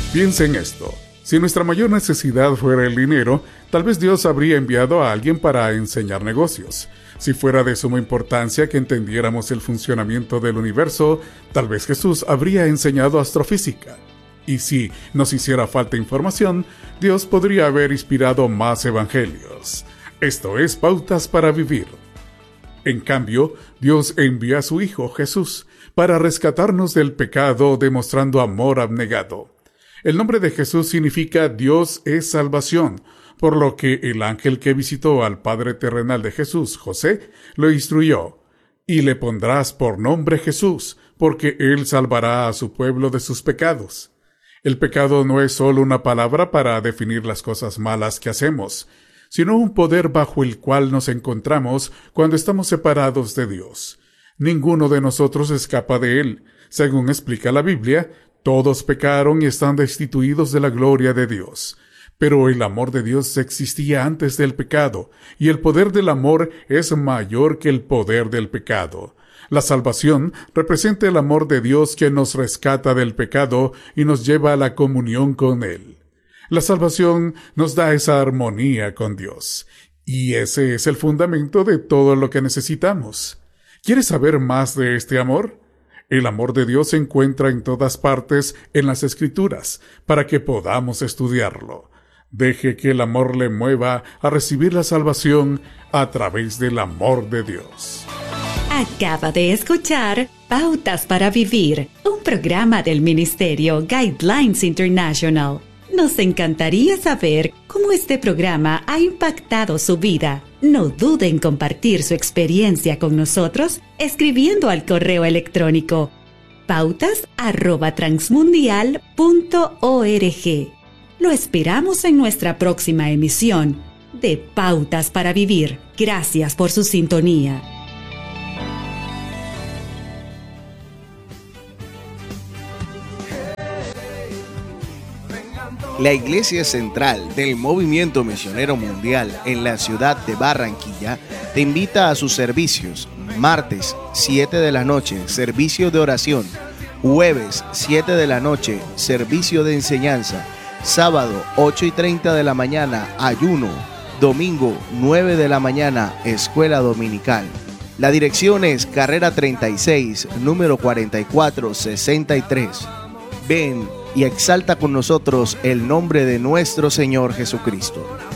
Piensa en esto. Si nuestra mayor necesidad fuera el dinero, tal vez Dios habría enviado a alguien para enseñar negocios. Si fuera de suma importancia que entendiéramos el funcionamiento del universo, tal vez Jesús habría enseñado astrofísica. Y si nos hiciera falta información, Dios podría haber inspirado más evangelios. Esto es Pautas para Vivir. En cambio, Dios envía a su Hijo Jesús para rescatarnos del pecado, demostrando amor abnegado. El nombre de Jesús significa Dios es salvación, por lo que el ángel que visitó al padre terrenal de Jesús, José, lo instruyó: y le pondrás por nombre Jesús, porque él salvará a su pueblo de sus pecados. El pecado no es solo una palabra para definir las cosas malas que hacemos, sino un poder bajo el cual nos encontramos cuando estamos separados de Dios. Ninguno de nosotros escapa de él. Según explica la Biblia, todos pecaron y están destituidos de la gloria de Dios. Pero el amor de Dios existía antes del pecado, y el poder del amor es mayor que el poder del pecado. La salvación representa el amor de Dios que nos rescata del pecado y nos lleva a la comunión con Él. La salvación nos da esa armonía con Dios, y ese es el fundamento de todo lo que necesitamos. ¿Quieres saber más de este amor? El amor de Dios se encuentra en todas partes en las Escrituras, para que podamos estudiarlo. Deje que el amor le mueva a recibir la salvación a través del amor de Dios. Acaba de escuchar Pautas para Vivir, un programa del Ministerio Guidelines International. Nos encantaría saber cómo este programa ha impactado su vida. No dude en compartir su experiencia con nosotros escribiendo al correo electrónico pautas@transmundial.org. Lo esperamos en nuestra próxima emisión de Pautas para Vivir. Gracias por su sintonía. La Iglesia Central del Movimiento Misionero Mundial en la ciudad de Barranquilla te invita a sus servicios. Martes, 7 de la noche, servicio de oración. Jueves, 7 de la noche, servicio de enseñanza. Sábado, 8:30 de la mañana, ayuno. Domingo, 9 de la mañana, escuela dominical. La dirección es Carrera 36, número 4463. Ven y exalta con nosotros el nombre de nuestro Señor Jesucristo.